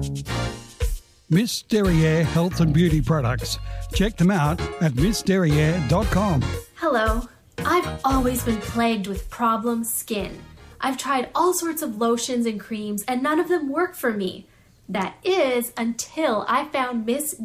Miss Derriere Health and Beauty Products. Check them out at missderriere.com. Hello. I've always been plagued with problem skin. I've tried all sorts of lotions and creams and none of them work for me. That is until I found Miss